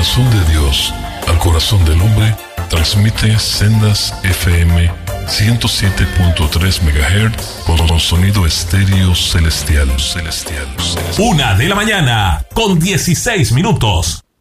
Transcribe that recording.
corazón de Dios al corazón del hombre, transmite Sendas FM 107.3 MHz con sonido estéreo celestial. 1:16 a.m.